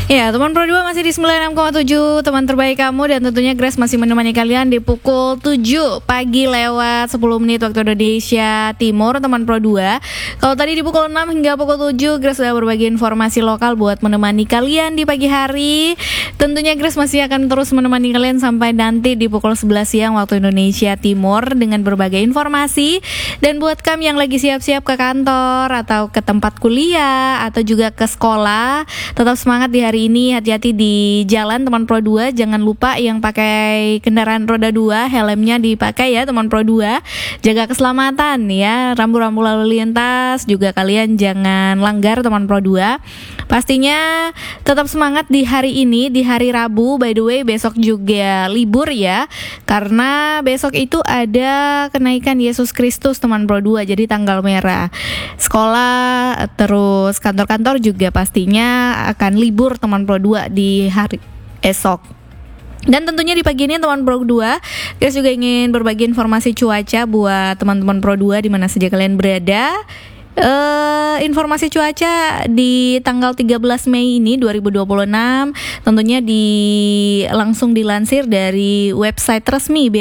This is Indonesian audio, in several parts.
Ya, teman Pro 2 masih di 96,7, teman terbaik kamu, dan tentunya Grace masih menemani kalian di pukul 7 pagi lewat 10 menit waktu Indonesia Timur, teman Pro 2. Kalau tadi di pukul 6 hingga pukul 7, Grace sudah berbagi informasi lokal buat menemani kalian di pagi hari. Tentunya Grace masih akan terus menemani kalian sampai nanti di pukul 11 siang waktu Indonesia Timur dengan berbagai informasi. Dan buat kamu yang lagi siap-siap ke kantor atau ke tempat kuliah atau juga ke sekolah, tetap semangat di hari ini, hati-hati di jalan teman Pro 2. Jangan lupa yang pakai kendaraan roda 2, helmnya dipakai ya teman Pro 2. Jaga keselamatan ya, rambu-rambu lalu lintas juga kalian jangan langgar teman Pro 2. Pastinya tetap semangat di hari ini, di hari Rabu. By the way, besok juga libur ya, karena besok itu ada kenaikan Yesus Kristus teman Pro 2, jadi tanggal merah. Sekolah terus kantor-kantor juga pastinya akan libur teman Pro 2 di hari esok. Dan tentunya di pagi ini teman Pro 2, kita juga ingin berbagi informasi cuaca buat teman-teman Pro 2 di mana saja kalian berada. Informasi cuaca di tanggal 13 Mei ini 2026 tentunya langsung dilansir dari website resmi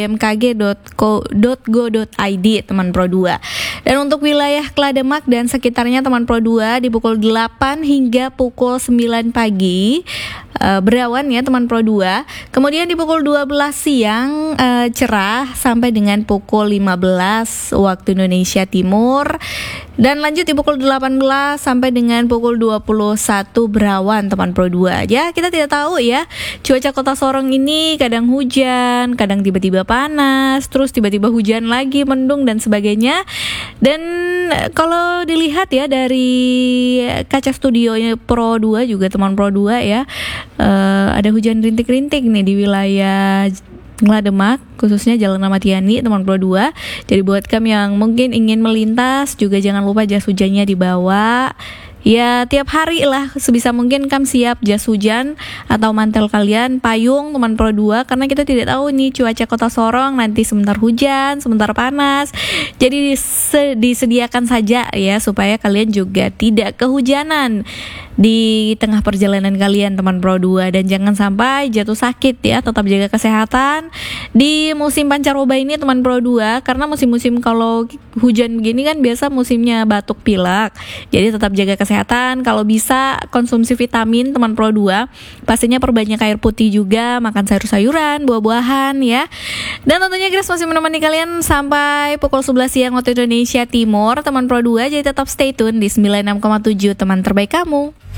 bmkg.go.id teman Pro 2. Dan untuk wilayah Klademak dan sekitarnya teman Pro 2 di pukul 8 hingga pukul 9 pagi berawan ya teman Pro 2. Kemudian di pukul 12 siang cerah sampai dengan pukul 15 waktu Indonesia Timur. Dan lanjut di pukul 18 sampai dengan pukul 21 berawan teman Pro 2. Ya, kita tidak tahu ya, cuaca Kota Sorong ini kadang hujan, kadang tiba-tiba panas, terus tiba-tiba hujan lagi, mendung dan sebagainya. Dan kalau dilihat ya dari kaca studionya Pro 2 juga teman Pro 2 ya, ada hujan rintik-rintik nih di wilayah Klademak, khususnya Jalan Ahmad Yani teman Pro 2. Jadi buat kamu yang mungkin ingin melintas juga jangan lupa jas hujannya dibawa. Ya tiap hari lah sebisa mungkin kamu siap jas hujan atau mantel kalian, payung teman Pro 2, karena kita tidak tahu nih cuaca Kota Sorong nanti sebentar hujan, sebentar panas. Jadi disediakan saja ya supaya kalian juga tidak kehujanan di tengah perjalanan kalian teman Pro 2, dan jangan sampai jatuh sakit ya. Tetap jaga kesehatan di musim pancaroba ini teman Pro 2, karena musim-musim kalau hujan begini kan biasa musimnya batuk pilek. Jadi tetap jaga kesehatan, kalau bisa konsumsi vitamin teman Pro 2. Pastinya perbanyak air putih juga, makan sayur-sayuran, buah-buahan ya. Dan tentunya Grace masih menemani kalian sampai pukul 11 siang waktu Indonesia Timur teman Pro 2. Jadi tetap stay tune di 96,7 teman terbaik kamu.